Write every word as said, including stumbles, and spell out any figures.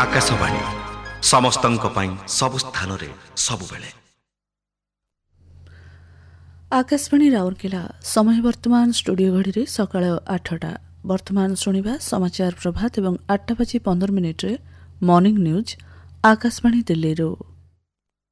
आकाशवाणी समस्तंक पई सब स्थान रे सबुबेले। आकाशवाणी राउरकेला समय वर्तमान स्टूडियो घड़ी सकाळ आठटा। वर्तमान शुणा समाचार प्रभात एवं आठटा बाजी पंदर मिनिट्रे मॉर्निंग न्यूज आकाशवाणी दिल्ली।